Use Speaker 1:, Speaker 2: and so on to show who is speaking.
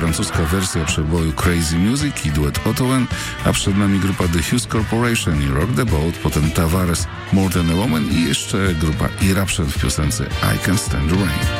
Speaker 1: francuska wersja przeboju Crazy Music i duet Otoen, a przed nami grupa The Hughes Corporation i Rock the Boat, potem Tavares, More Than a Woman i jeszcze grupa Eruption w piosence I Can Stand the Rain.